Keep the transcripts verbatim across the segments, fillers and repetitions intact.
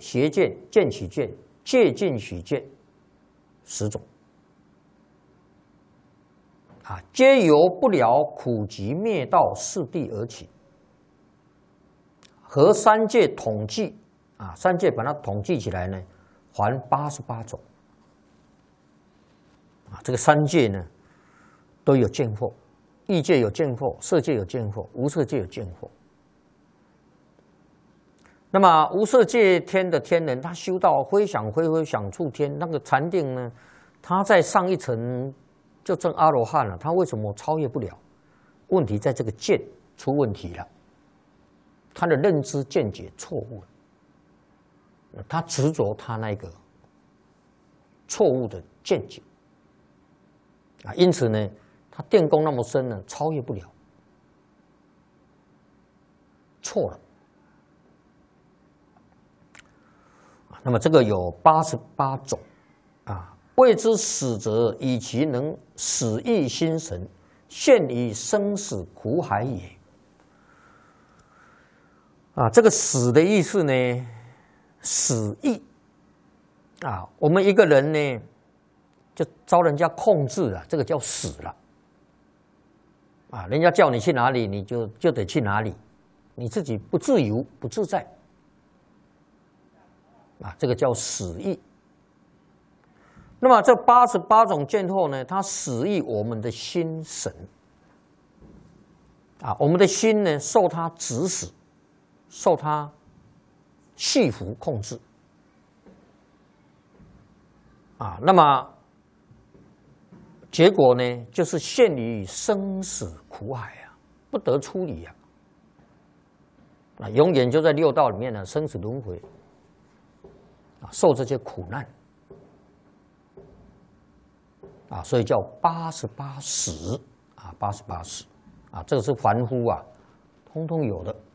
邪见、见取见、戒禁许见十种。啊，皆由不了苦集灭道四谛而起。和三界统计啊，三界把它统计起来呢，还八十八种。啊，这个三界呢都有见惑，欲界有见惑，色界有见惑，无色界有见惑。那么无色界天的天人，他修到非想非非想处天，那个禅定呢，他在上一层就证阿罗汉了，他为什么超越不了？问题在这个见出问题了，他的认知见解错误了，他执着他那个错误的见解啊，因此呢，他电功那么深呢，超越不了，错了。那么这个有八十八种啊，谓之死者，以其能死益心神，陷于生死苦海也。啊，这个死的意思呢，死益啊，我们一个人呢，就遭人家控制了，这个叫死了。啊，人家叫你去哪里，你就就得去哪里，你自己不自由不自在。啊，这个叫死益。那么这八十八种见惑呢，它死益我们的心神。啊，我们的心呢，受它指使，受它束缚控制。啊，那么结果呢，就是陷于生死苦海啊，不得出离啊。啊，永远就在六道里面呢，生死轮回。受这些苦难啊，所以叫八十八死啊，八十八死啊，这个是凡夫啊，通通有的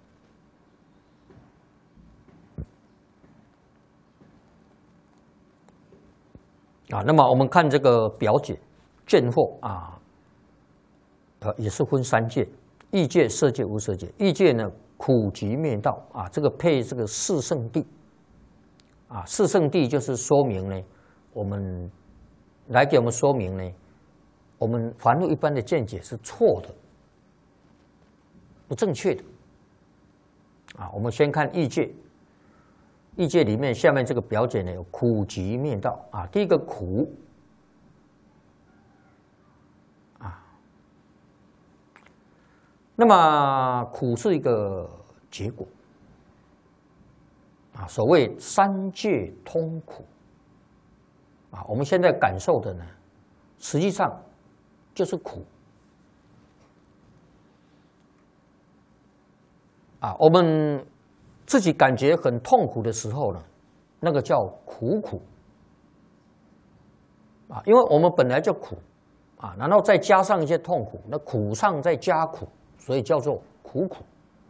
啊。那么我们看这个表解见惑啊，呃，也是分三界：欲界、色界、无色界。欲界呢，苦集灭道啊，这个配这个四圣谛。啊，四圣谛就是说明呢，我们来给我们说明呢，我们凡夫一般的见解是错的，不正确的。啊，我们先看欲界，欲界里面下面这个表解呢有苦集灭道啊，第一个苦啊，那么苦是一个结果。啊，所谓三界通苦啊，我们现在感受的呢，实际上就是苦啊。我们自己感觉很痛苦的时候呢，那个叫苦苦啊，因为我们本来就苦啊，然后再加上一些痛苦，那苦上再加苦，所以叫做苦苦。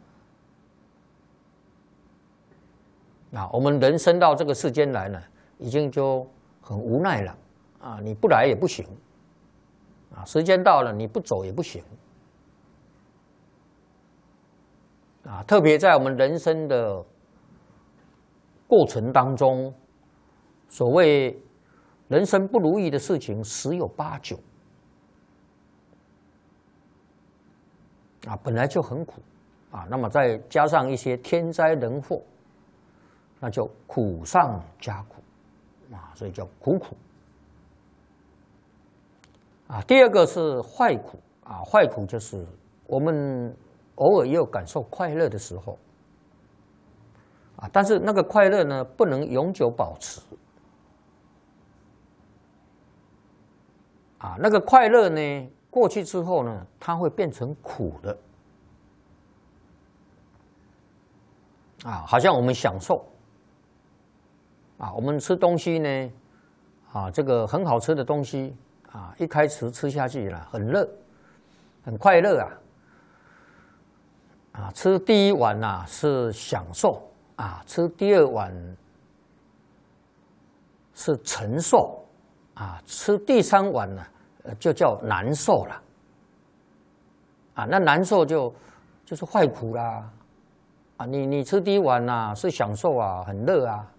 啊，我们人生到这个世间来呢，已经就很无奈了啊！你不来也不行啊，时间到了你不走也不行啊！特别在我们人生的过程当中，所谓人生不如意的事情十有八九啊，本来就很苦啊，那么再加上一些天灾人祸。那就苦上加苦啊，所以叫苦苦啊。第二个是坏苦啊，坏苦就是我们偶尔也有感受快乐的时候啊，但是那个快乐呢，不能永久保持啊。那个快乐呢，过去之后呢，它会变成苦的啊，好像我们享受。啊，我们吃东西呢，啊，这个很好吃的东西啊，一开始吃下去了，很乐，很快乐啊，啊，吃第一碗呐、啊、是享受啊，吃第二碗是承受啊，吃第三碗呢、啊、就叫难受了，啊，那难受就就是坏苦啦，啊，你你吃第一碗呐、啊、是享受啊，很乐啊。